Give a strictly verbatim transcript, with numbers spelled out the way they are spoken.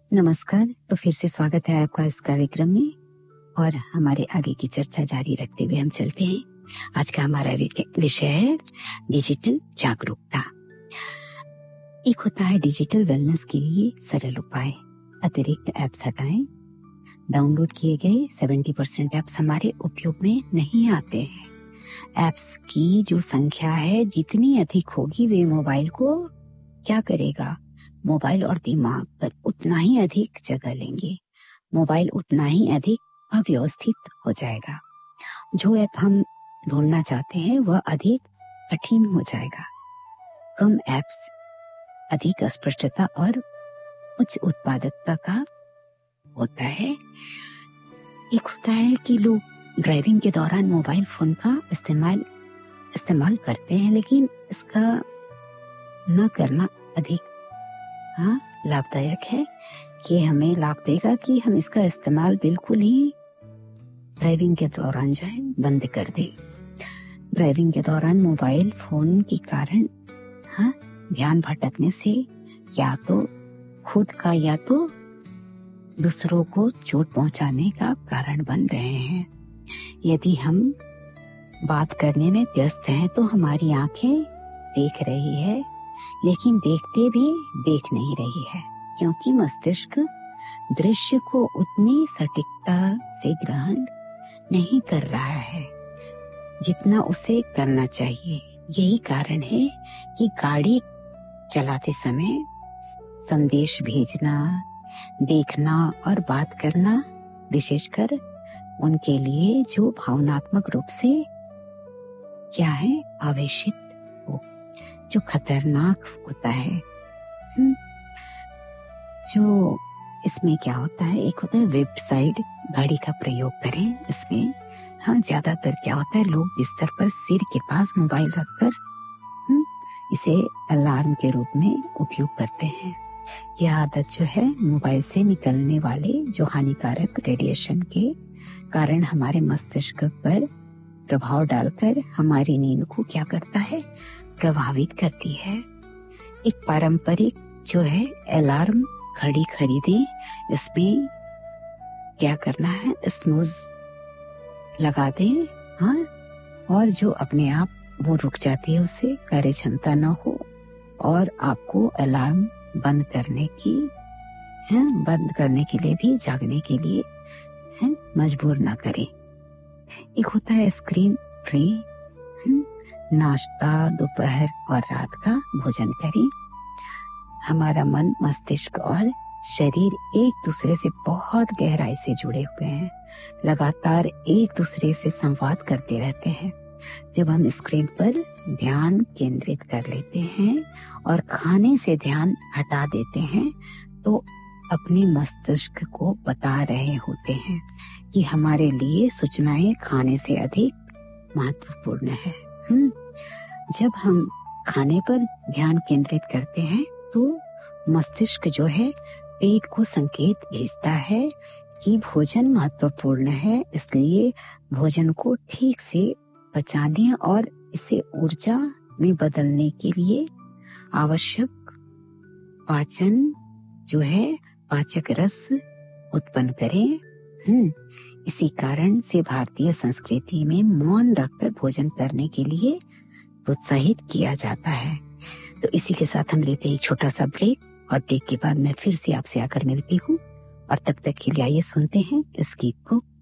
नमस्कार। तो फिर से स्वागत है आपका इस कार्यक्रम में और हमारे आगे की चर्चा जारी रखते हुए हम चलते हैं। आज का हमारा विषय है डिजिटल जागरूकता। एक होता है डिजिटल वेलनेस के लिए सरल उपाय। अतिरिक्त ऐप्स हटाएं। डाउनलोड किए गए सत्तर परसेंट ऐप्स हमारे उपयोग में नहीं आते हैं। ऐप्स की जो संख्या है जितनी अधिक होगी वे मोबाइल को क्या करेगा, मोबाइल और दिमाग पर उतना ही अधिक जगह लेंगे। मोबाइल उतना ही अधिक अव्यवस्थित हो जाएगा। जो ऐप हम ढूंढना चाहते हैं वह अधिक कठिन हो जाएगा। कम ऐप्स अधिक स्पष्टता और उच्च उत्पादकता का होता है। एक होता है कि लोग ड्राइविंग के दौरान मोबाइल फोन का इस्तेमाल इस्तेमाल करते हैं, लेकिन इसका न करना अधिक हाँ लाभदायक है। कि हमें लाभ देगा कि हम इसका इस्तेमाल बिल्कुल ही ड्राइविंग के दौरान जो है बंद कर दे। ड्राइविंग के दौरान मोबाइल फोन के कारण हाँ ध्यान भटकने से या तो खुद का या तो दूसरों को चोट पहुंचाने का कारण बन रहे हैं। यदि हम बात करने में व्यस्त हैं तो हमारी आंखें देख रही है, लेकिन देखते भी देख नहीं रही है, क्योंकि मस्तिष्क दृश्य को उतनी सटीकता से ग्रहण नहीं कर रहा है जितना उसे करना चाहिए। यही कारण है कि गाड़ी चलाते समय संदेश भेजना, देखना और बात करना विशेषकर उनके लिए जो भावनात्मक रूप से क्या है आवेशित हो, जो खतरनाक होता है। जो इसमें क्या होता है, एक होता है वेबसाइट घड़ी का प्रयोग करें। इसमें हाँ ज्यादातर क्या होता है, लोग बिस्तर पर सिर के पास मोबाइल रखकर इसे अलार्म के रूप में उपयोग करते हैं। यह आदत जो है मोबाइल से निकलने वाले जो हानिकारक रेडिएशन के कारण हमारे मस्तिष्क पर प्रभाव डालकर हमारी नींद को क्या करता है, प्रभावित करती है। एक पारंपरिक जो है अलार्म घड़ी खरीदे, इसमें क्या करना है, स्नूज लगा दे हाँ, और जो अपने आप वो रुक जाती है, उससे कार्य क्षमता न हो और आपको अलार्म बंद करने की है बंद करने के लिए भी जागने के लिए है मजबूर ना करे। एक होता है स्क्रीन फ्री। नाश्ता, दोपहर और रात का भोजन करें। हमारा मन, मस्तिष्क और शरीर एक दूसरे से बहुत गहराई से जुड़े हुए हैं, लगातार एक दूसरे से संवाद करते रहते हैं। जब हम स्क्रीन पर ध्यान केंद्रित कर लेते हैं और खाने से ध्यान हटा देते हैं तो अपने मस्तिष्क को बता रहे होते हैं कि हमारे लिए सूचनाएं खाने से अधिक महत्वपूर्ण है। जब हम खाने पर ध्यान केंद्रित करते हैं तो मस्तिष्क जो है पेट को संकेत भेजता है कि भोजन महत्वपूर्ण है, इसलिए भोजन को ठीक से पचाने और इसे ऊर्जा में बदलने के लिए आवश्यक पाचन जो है पाचक रस उत्पन्न करें। हम्म इसी कारण से भारतीय संस्कृति में मौन रखकर भोजन करने के लिए प्रोत्साहित किया जाता है। तो इसी के साथ हम लेते हैं एक छोटा सा ब्रेक और ब्रेक के बाद मैं फिर से आपसे आकर मिलती हूँ और तब तक के लिए आइए सुनते हैं इस गीत को।